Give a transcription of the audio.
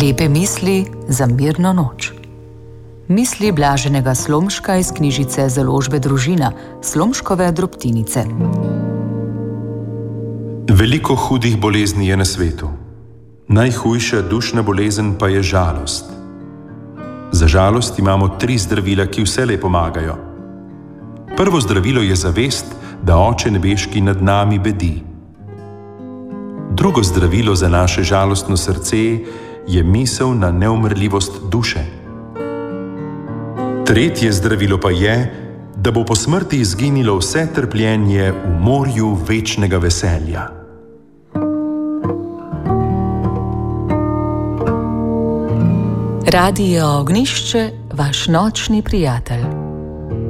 Lepe misli za mirno noč. Misli Blaženega Slomška iz knjižice Založbe Družina, Slomškove drobtinice. Veliko hudih bolezni je na svetu. Najhujša dušna bolezen pa je žalost. Za žalost imamo 3 zdravila, ki vselej pomagajo. Prvo zdravilo je zavest, da Oče nebeški nad nami bedi. Drugo zdravilo za naše žalostno srce je misel na neumrljivost duše. Tretje zdravilo pa je, da bo po smrti izginilo vse trpljenje v morju večnega veselja. Radio Ognjišče, vaš nočni prijatelj.